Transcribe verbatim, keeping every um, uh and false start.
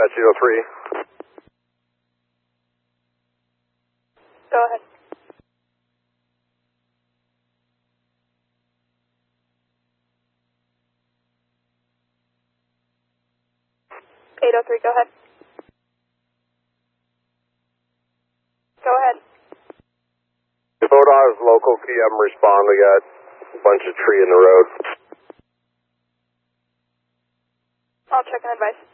dispatch eight oh three. Go ahead. eight oh three, go ahead. Go ahead. If O D O is local, can you have them respond? We got a bunch of tree in the road. I'll check on advice.